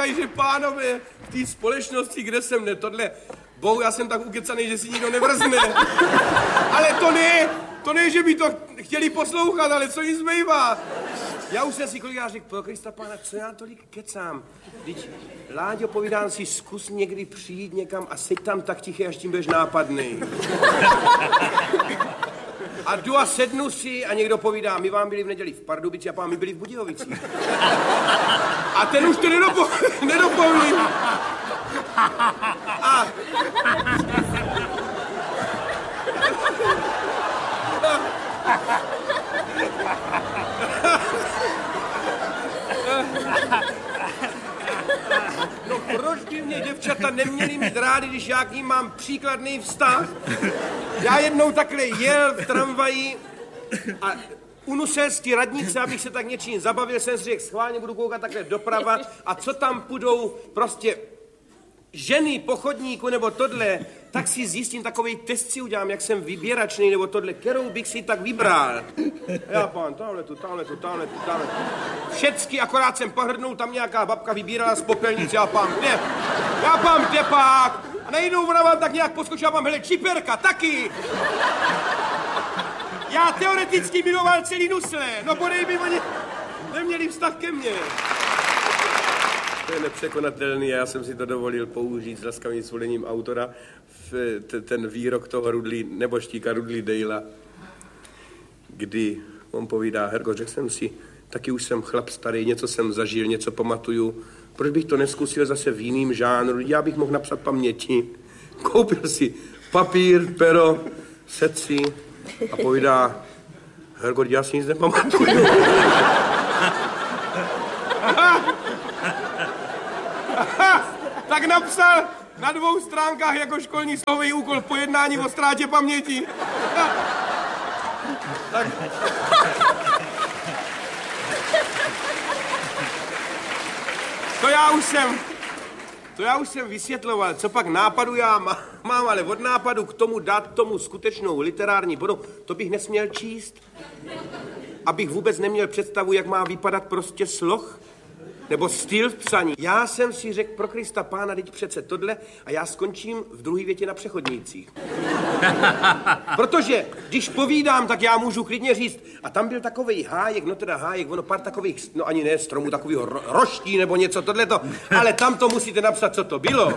říkají, že pánové v té společnosti, kde jsem tohle, bohu, já jsem tak ukecanej, že si nikdo nevrzne. Ale to ne, že by to chtěli poslouchat, ale co jim zbývá. Já už jsem si kolikrát řekl, pro Krista pána, co já tolik kecám. Vždyť, Láďo, povídám si, zkus někdy přijít někam a seď tam tak tiché, až tím budeš nápadnej. A jdu a sednu si a někdo povídá, my vám byli v neděli v Pardubicích a pán, my byli v Budějovicích. A ten už to nedopoví. A... No proč by mě děvčata neměly mít rádi, když já k ním mám příkladný vztah? Já jednou takhle jel v tramvaji a u Nuselské radnice, abych se tak něčím zabavil, jsem si řekl, schválně budu koukat takhle doprava a co tam půjdou prostě ženy po chodníku nebo tohle, tak si zjistím, takovej test si udělám, jak jsem vyběračný nebo tohle, kterou bych si tak vybral. Já pán, tamhle tu. Všecky, akorát jsem pohrdnul, tam nějaká babka vybírala z popelnice, já pán, kde pak? A najednou ona vám tak nějak poskočila, pán, hele, čiperka, taky. Já teoreticky miloval celý Nusle, no bodej by oni neměli vztah ke mně. To je nepřekonatelný, já jsem si to dovolil použít s laskavým svolením autora, ten výrok toho neboštíka Rudley Dalea, kdy on povídá, Herko, řekl jsem si, taky už jsem chlap starý, něco jsem zažil, něco pamatuju, proč bych to neskusil zase v jiným žánru, já bych mohl napsat paměti. Koupil si papír, pero, sedl si a povídá, Herko, já si nic nepamatuju. Tak napsal na 2 stránkách jako školní slohový úkol pojednání o ztrátě paměti. Tak. To já už jsem vysvětloval, co pak nápadu já mám, ale od nápadu k tomu dát tomu skutečnou literární podobu, to bych nesměl číst. Abych vůbec neměl představu, jak má vypadat prostě sloh. Nebo styl v psaní. Já jsem si řekl, pro Krista pána, teď přece tohle a já skončím v druhé větě na přechodnících. Protože když povídám, tak já můžu klidně říct, a tam byl takovej hájek, no teda hájek, ono pár takových, no ani ne stromů, takovýho roští nebo něco tohleto, ale tam to musíte napsat, co to bylo.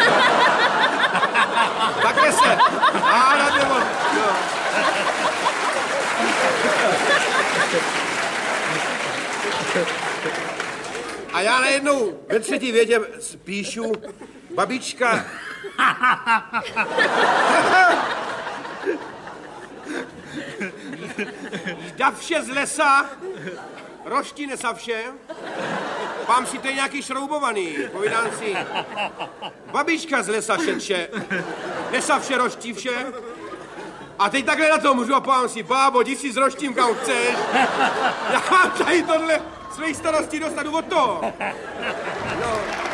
Takhle se hádat nebo... No. A já najednou ve 3. větě píšu, babička... Davše z lesa, roští nesavše, pám si to nějaký šroubovaný, povídám si, babička z lesa šetše, nesavše roští vše, a teď takhle na to můžu a pám si, bábo, jdi si s roštím kam chceš, já mám tady tohle svých starostí dostanu od toho. No.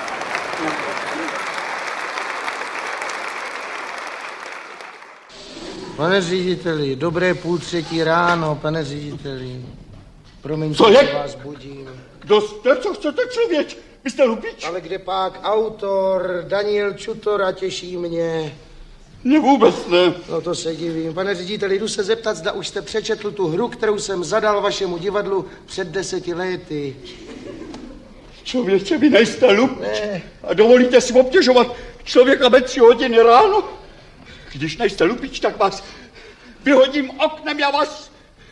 Pane řediteli, dobré 2:30 ráno, pane řediteli. Promiňte, že vás budím. Kdo jste, co chcete, člověč? Vy jste lupič? Ale kde pak autor, Daniel Čutora, těší mě. Mně vůbec ne. No to se divím. Pane řediteli, jdu se zeptat, zda už jste přečetl tu hru, kterou jsem zadal vašemu divadlu před 10 lety. Člověče, vy nejste lupič. Ne. A dovolíte si obtěžovat člověka ve 3 hodiny ráno? Když nejste lupič, tak vás vyhodím oknem, já vás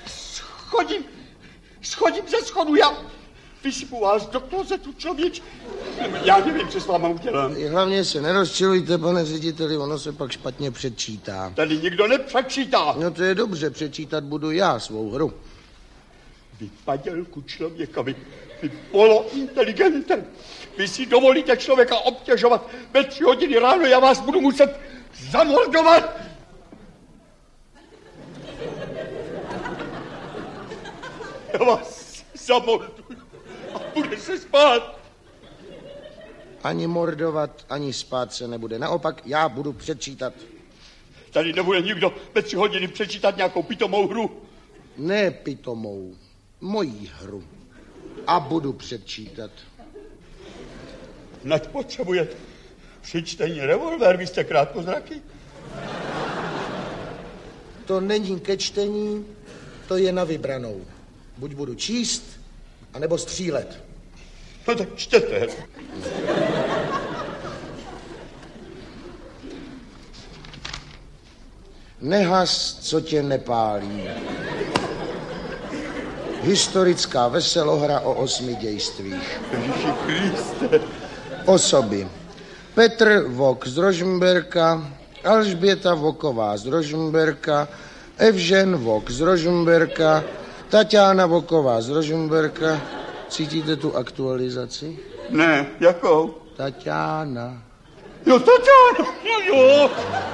schodím ze schodu, já vysypu vás do klozetu, člověč. Já nevím, co s váma udělám. Hlavně se nerozčilujte, pane řediteli, ono se pak špatně přečítá. Tady nikdo nepřečítá. No to je dobře, přečítat budu já svou hru. Vy padělku člověka, vy polointeligenten. Vy si dovolíte člověka obtěžovat ve 3 hodiny ráno, já vás budu muset zamordovat. Já vás zamorduju a bude se spát. Ani mordovat, ani spát se nebude. Naopak, já budu přečítat. Tady nebude nikdo ve 3 hodiny přečítat nějakou pitomou hru. Ne pitomou, mojí hru. A budu přečítat. Nať potřebujete při čtení revolver, vy jste krátkozraky? To není ke čtení, to je na vybranou. Buď budu číst, anebo střílet. No tak čtěte. Nehas, co tě nepálí. Historická veselohra o 8 dějstvích. Ježiši Kriste. Osoby. Petr Vok z Rožmberka, Alžběta Voková z Rožmberka, Evžen Vok z Rožmberka, Tatiana Voková z Rožmberka. Cítíte tu aktualizaci? Ne, jakou? Tatiana. Jo, Tatiana, no jo.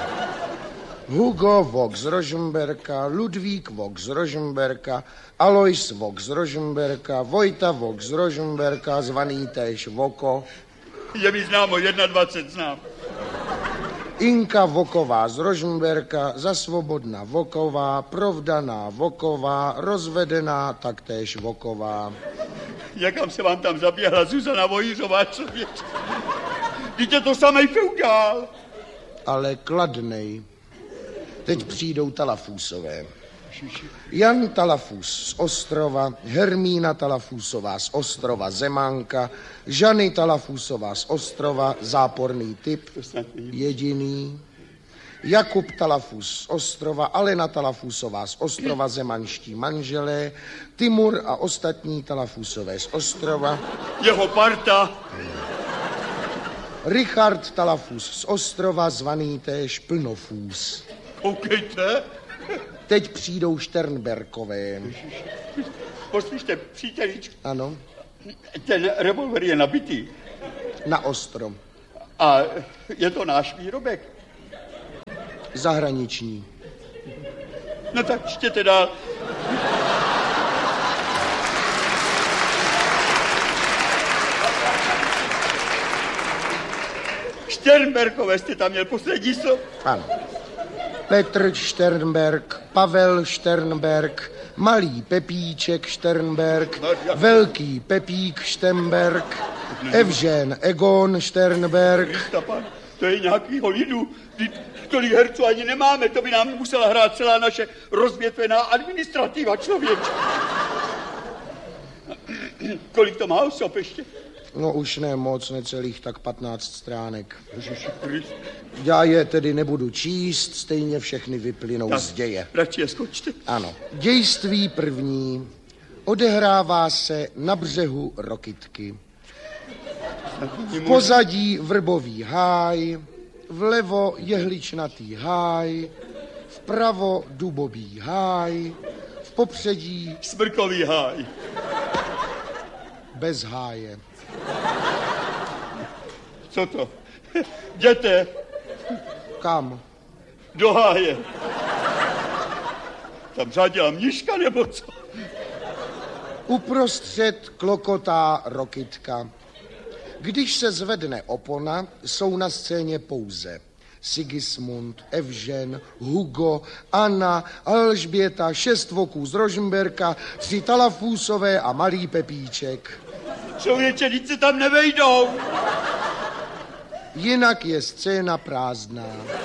Hugo Vok z Rožmberka, Ludvík Vok z Rožmberka, Alois Vok z Rožmberka, Vojta Vok z Rožmberka, zvaný též Voko. Je mi známo, 21 znám. Inka Voková z Rožmberka, Zasvobodna Voková, Provdaná Voková, Rozvedená taktéž Voková. Jakam se vám tam zaběhla Zuzana Vojířová, člověče? Víte, to samej feudál. Ale kladnej. Teď přijdou Talafusové. Jan Talafus z Ostrova, Hermína Talafusová z Ostrova, Zemánka, Žany Talafusová z Ostrova, záporný typ, jediný, Jakub Talafus z Ostrova, Alena Talafusová z Ostrova, zemanští manželé, Timur a ostatní Talafusové z Ostrova, Jeho parta. Richard Talafus z Ostrova, zvaný též Plnofus. Koukejte. Teď přijdou Šternberkové. Poslyšte, příteličku. Ano, Ten revolver je nabitý. na ostro. A je to náš výrobek. Zahraniční. No tak čtěte dál. Šternberkové jste tam měl poslední slovo. Ano. Petr Šternberg, Pavel Šternberg, malý Pepíček Šternberg, velký Pepík Šternberg, Evžen Egon Šternberg. To je nějakýho lidu. Tolik herců ani nemáme, to by nám musela hrát celá naše rozvětvená administrativa, člověče. Kolik to má osob ještě? No už ne moc, necelých tak 15 stránek. Já je tedy nebudu číst, stejně všechny vyplynou z děje. Radši je skočte. Ano. Dějství první. Odehrává se na břehu Rokytky. V pozadí vrbový háj, vlevo jehličnatý háj, vpravo dubový háj, v popředí Smrkový háj. bez háje. Co to? Jděte Kam? do háje. Tam řádila mniška nebo co? Uprostřed klokotá Rokytka. Když se zvedne opona, jsou na scéně pouze Sigismund, Evžen, Hugo, Anna, Alžběta, 6 voků z Rožmberka, 3 Talafusové a malý Pepíček. Člověče, vždyť se tam nevejdou. Jinak je scéna prázdná.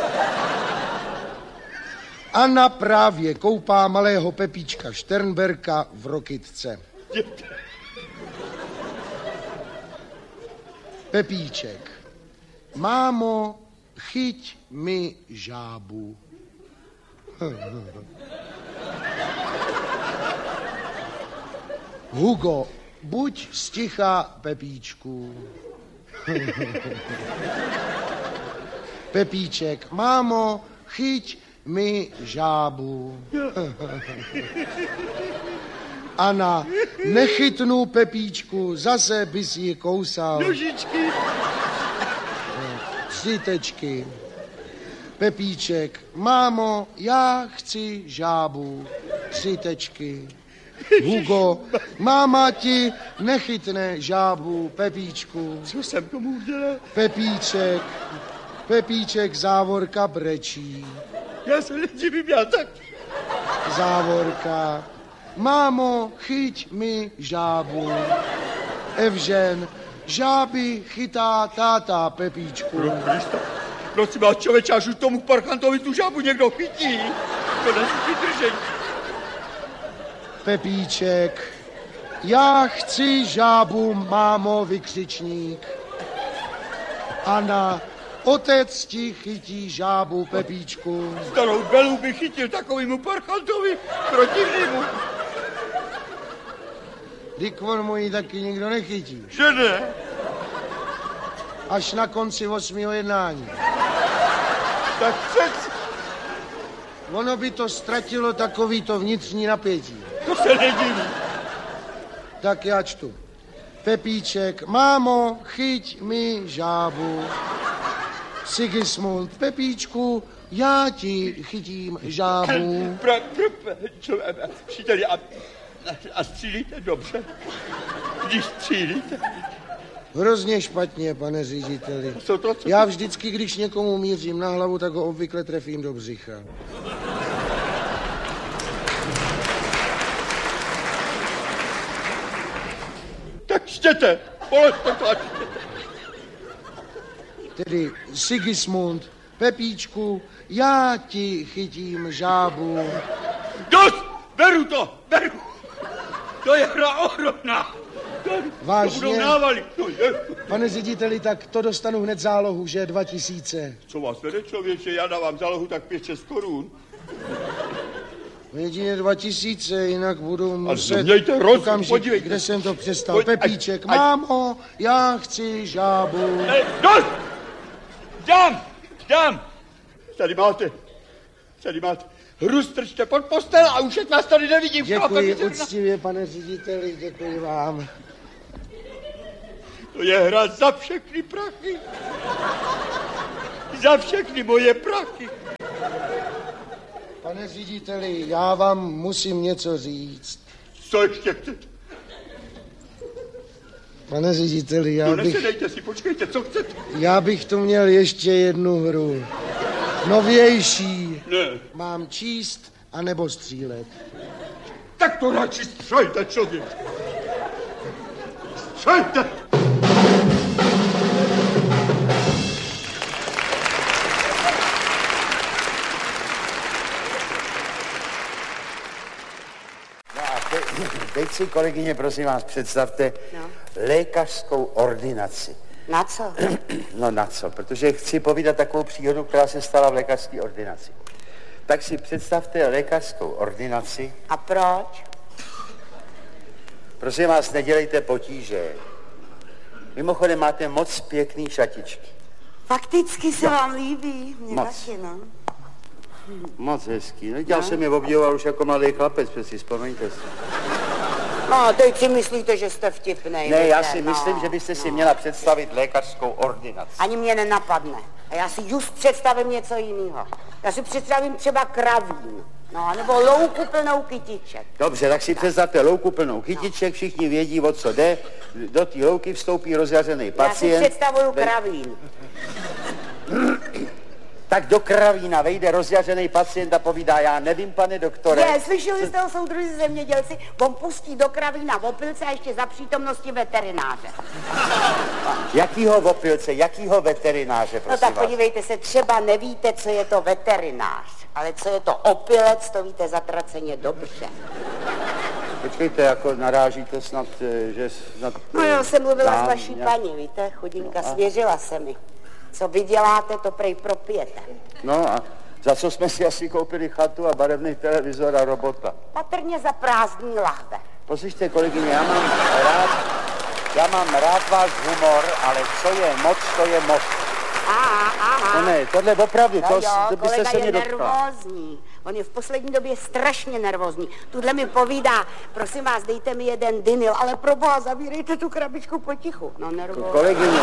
Anna právě koupá malého Pepíčka Šternberka v Rokytce. Pepíček. Mámo, chyť mi žábu. Hugo, buď sticha, Pepíčku. Pepíček. Mámo, chyť mi žábu. Ana, nechytnu, Pepíčku, zase bys ji kousal. Nožičky. 3 tečky. Pepíček, mámo, já chci žábu. 3 tečky. Hugo, máma ti nechytne žábu, Pepíčku. Co jsem tomu udělal? Pepíček, závorka brečí. Já se nedivím, já tak. Závorka, mámo, chyť mi žábu. Evžen, žáby chytá táta Pepíčku. Prosím vás, člověče, až už tomu parchantovi tu žábu někdo chytí. To není vydržení. Pepíček, já chci žábu, mámo, vykřičník. Anna, otec ti chytí žábu, Pepíčku. Starou Belu by chytil takovýmu parchantovi protivnímu. Vždyť on mu ji taky nikdo nechytí. Že ne? Až na konci 8. jednání. Tak přeci. Ono by to ztratilo takovýto vnitřní napětí. To se nedivím. Tak já čtu. Pepíček, mámo, chyť mi žábu. Sigismund, Pepíčku, já ti chytím žábu. Příteli, a střílíte dobře? Když střílíte? Hrozně špatně, pane řediteli. Já vždycky, když někomu mířím na hlavu, tak ho obvykle trefím do břicha. Tak čtěte, položte to a čtěte. Tedy Sigismund, Pepíčku, já ti chytím žábu. Dost! Beru to, beru. To je hra ohromná. Vážně? To budou návaly. To je. Pane řediteli, tak to dostanu hned zálohu, že 2000. Co vás vede, člověče? Já dávám zálohu tak 5-6 korun. Jedině 2000, jinak budu muset... mějte rozum, okamžik, podívejte. kde jsem to přestal. Pepíček, mámo, já chci žábu. Dost! Dám! Tady máte. Hru strčte pod postel a už vás tady nevidím. Děkuji úctivě, pane řediteli, děkuji vám. To je hra za všechny prachy. Za všechny moje prachy. Pane řediteli, já vám musím něco říct. Co ještě chcete? Pane řediteli, Nesedejte si, počkejte, co chcete? Já bych tu měl ještě jednu hru. Novější. Ne. Mám číst anebo střílet. Tak to radši střelte, člověk. Střelte! Teď si, kolegyně, prosím vás, představte lékařskou ordinaci. Na co? No na co, protože chci povídat takovou příhodu, která se stala v lékařské ordinaci. Tak si představte lékařskou ordinaci. A proč? Prosím vás, nedělejte potíže. Mimochodem máte moc pěkný šatičky. Fakticky se vám líbí. Mě taky, no. Moc hezký. No, já jsem je obdivoval už jako mladý chlapec, přeci vzpomeňte si. No, teď si myslíte, že jste vtipnej. Ne, já si myslím, že byste si měla představit lékařskou ordinaci. Ani mě nenapadne. A já si just představím něco jiného. Já si představím třeba kravín. No, nebo louku plnou kytiček. Dobře, tak si představte louku plnou kytiček, všichni vědí, o co jde. Do té louky vstoupí rozjařený pacient. Já si představuju kravín. Tak do kravína vejde rozjařený pacient a povídá, já nevím, pane doktore. Ne, slyšeli jste o soudruzi zemědělci? On pustí do kravína opilce a ještě za přítomnosti veterináře. Jakýho opilce, jakýho veterináře, prosím No tak vás? podívejte se, třeba nevíte, co je to veterinář, ale co je to opilec, to víte zatraceně dobře. Počkejte, jako narážíte snad, že snad... No jo, jsem mluvila s vaší nějak... paní, víte, chudinka, svěřila se mi. Co vy děláte, to prej propijete. No a za co jsme si asi koupili chatu a barevný televizor a robota? Patrně za prázdný lahve. Poslyšte, kolegyně, já mám rád váš humor, ale co je moc, to je moc. Aha. No ne, tohle opravdu, No to byste se mě dotkla. nervózní. On je v poslední době strašně nervózní. Tudle mi povídá, prosím vás, dejte mi jeden dinyl, ale proboha, zavírejte tu krabičku potichu. No nervózní. Kolegyně.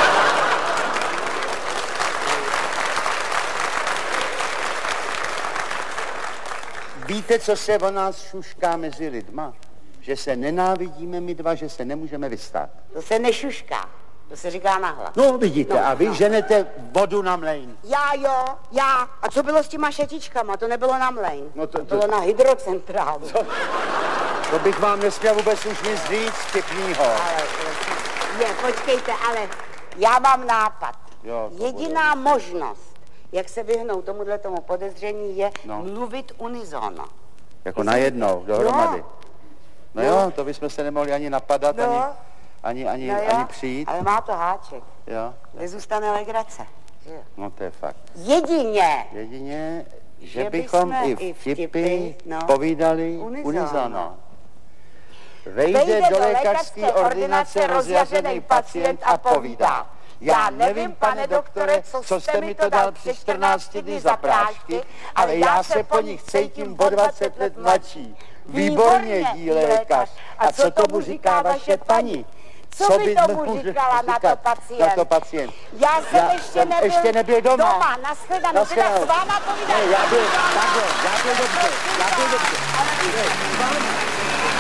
Víte, co se o nás šušká mezi lidma? Že se nenávidíme my dva, že se nemůžeme vystát. To se nešušká, to se říká nahlas. No, vidíte, a vy ženete vodu na mlejn. Já. A co bylo s těma šatičkama? To nebylo na mlejn. No to bylo na hydrocentrálu. To bych vám nesměl vůbec už nic říct vtipnýho. Ale Počkejte, ale já mám nápad. Jo, Jediná možnost, jak se vyhnout tomu podezření, je mluvit unisono. Jako najednou, dohromady. No jo, to bychom se nemohli ani napadat, ani přijít. Ale má to háček. Jo. Nezůstane legrace. No to je fakt. Jedině, že bychom i vtipy povídali unisono. Vejde do lékařské ordinace rozjařený pacient a povídá: já nevím, pane doktore, co jste mi to dal při 14 dny za prášky, ale já se po nich cítím o 20 let mladší. Výborně, dí lékař. A co tomu říká vaše paní? Co by tomu říkala na to pacient? Já jsem ještě nebyl doma. Nashledanou. Teda s váma povídám. Já byl dobře.